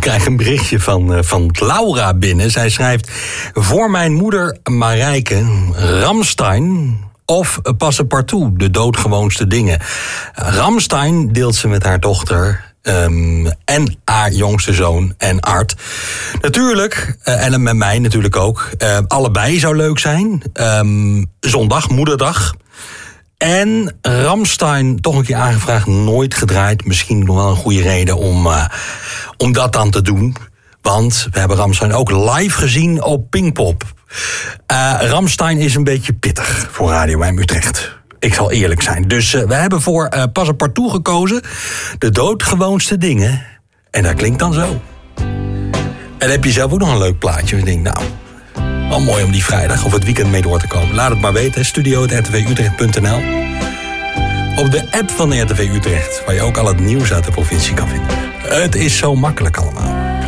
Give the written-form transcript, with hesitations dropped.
krijg een berichtje van Laura binnen. Zij schrijft: voor mijn moeder Marijke, Rammstein of Passepartout, de doodgewoonste dingen. Rammstein deelt ze met haar dochter en haar jongste zoon en Art. Natuurlijk, en met mij natuurlijk ook. Allebei zou leuk zijn. Zondag, moederdag. En Rammstein, toch een keer aangevraagd, nooit gedraaid. Misschien nog wel een goede reden om dat dan te doen. Want we hebben Rammstein ook live gezien op Pinkpop. Rammstein is een beetje pittig voor Radio M Utrecht. Ik zal eerlijk zijn. Dus we hebben voor Passepartout gekozen. De doodgewoonste dingen. En dat klinkt dan zo. En dan heb je zelf ook nog een leuk plaatje. Ik denk, nou, wel mooi om die vrijdag of het weekend mee door te komen. Laat het maar weten. studio@rtvutrecht.nl. Op de app van de RTV Utrecht. Waar je ook al het nieuws uit de provincie kan vinden. Het is zo makkelijk allemaal.